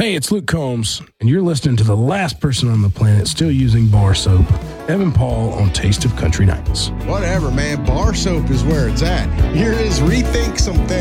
Hey, it's Luke Combs, and you're listening to the last person on the planet still using bar soap, Evan Paul on Taste of Country Nights. Whatever, man. Bar soap is where it's at. Here is Rethink Some Things.